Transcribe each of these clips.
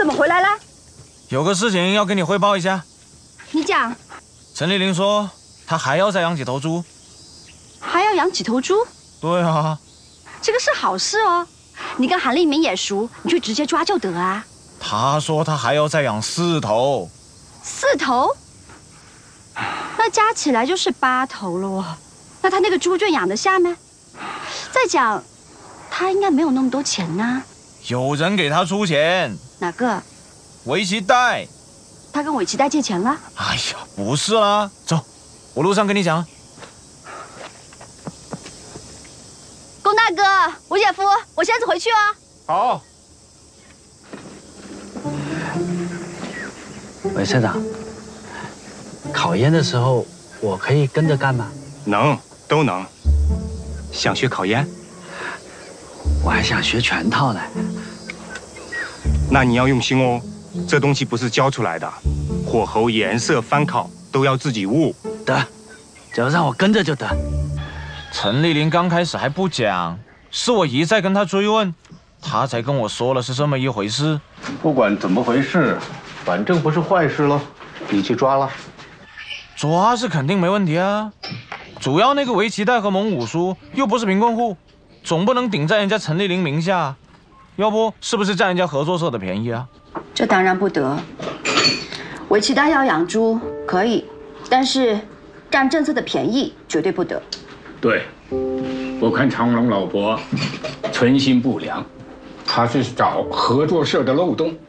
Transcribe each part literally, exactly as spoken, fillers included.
怎么回来了？ 有个事情要跟你汇报一下。 你讲。 陈丽玲说，她还要再养几头猪。 还要养几头猪？ 对啊。 这个是好事哦。你跟韩立明也熟，你去直接抓就得啊。 她说她还要再养四头。 四头？那加起来就是八头了哦。那他那个猪圈养得下吗？再讲，他应该没有那么多钱呐。 有人给他出钱。 哪个？ 韦其代。 他跟韦其代借钱了？ 哎呀，不是啦，走，我路上跟你讲。 龚大哥，吴姐夫，我现在回去哦。 好。 韦社长，考研的时候我可以跟着干吗？ 能，都能。想学考研？ 我还想学全套呢。 那你要用心哦，这东西不是教出来的，火候、颜色、翻烤都要自己悟。 得，只要让我跟着就得。 陈丽玲刚开始还不讲，是我一再跟她追问，她才跟我说了是这么一回事。 不管怎么回事，反正不是坏事喽，你去抓了。 抓是肯定没问题啊，主要那个韦其代和蒙武书又不是贫困户，总不能顶在人家陈丽玲名下，要不是不是占人家合作社的便宜啊？ 这当然不得。韦其代要养猪可以，但是占政策的便宜绝对不得。 对，我看长龙老伯存心不良，他是找合作社的漏洞。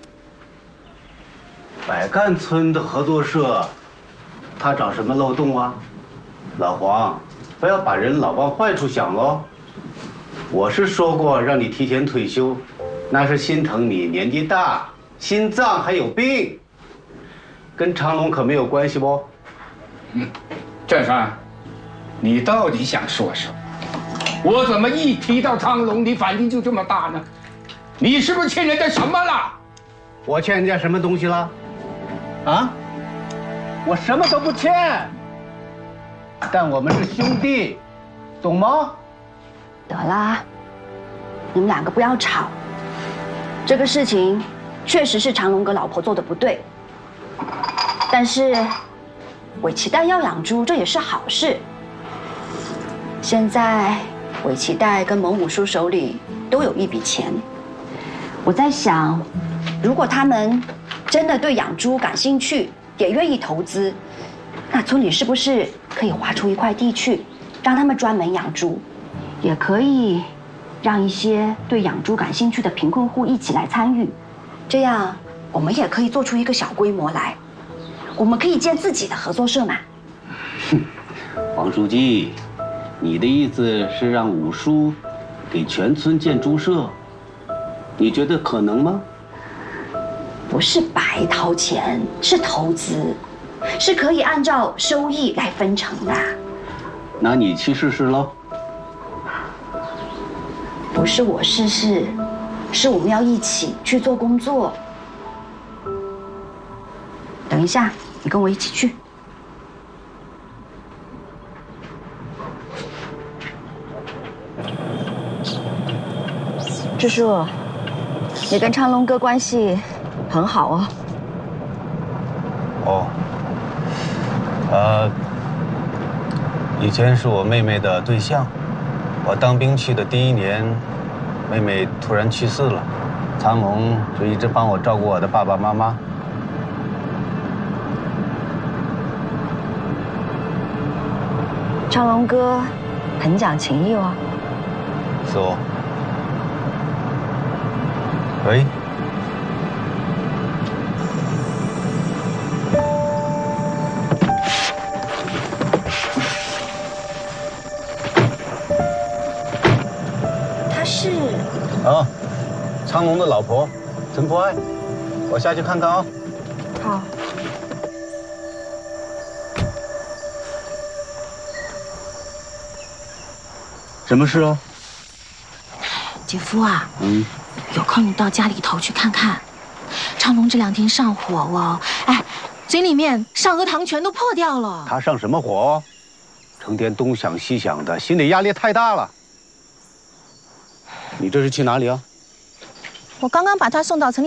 百干村的合作社，他找什么漏洞啊？老黄，不要把人老往坏处想哦。我是说过让你提前退休，那是心疼你年纪大，心脏还有病，跟长龙可没有关系不？ 嗯，振山，你到底想说什么？我怎么一提到长龙，你反应就这么大呢？你是不是欠人家什么了？ 我欠人家什么东西了？啊？我什么都不欠，但我们是兄弟，懂吗？ 得啦，你们两个不要吵。这个事情确实是长龙哥老婆做的不对，但是韦其代要养猪，这也是好事。现在韦其代跟蒙武书手里都有一笔钱，我在想，如果他们真的对养猪感兴趣，也愿意投资，那村里是不是可以划出一块地去，让他们专门养猪？也可以让一些对养猪感兴趣的贫困户一起来参与，这样我们也可以做出一个小规模来。我们可以建自己的合作社嘛。 哼，黄书记，你的意思是让五叔给全村建猪舍？你觉得可能吗？ 不是白掏钱，是投资，是可以按照收益来分成的。 那你去试试喽。 不是我试试，是我们要一起去做工作。等一下，你跟我一起去。志叔，你跟昌龙哥关系很好哦。 哦，呃，以前是我妹妹的对象。我当兵去的第一年，妹妹突然去世了，长龙就一直帮我照顾我的爸爸妈妈。 昌龙哥很讲情义哦。 是哦。喂。啊，昌龙的老婆，陈博爱，我下去看看啊。 好。 什么事啊？ 姐夫啊， 嗯， 有空你到家里头去看看。昌龙这两天上火哦，哎，嘴里面上颌糖全都破掉了。 他上什么火？成天东想西想的，心理压力太大了。你这是去哪里啊？ 我刚刚把他送到城里。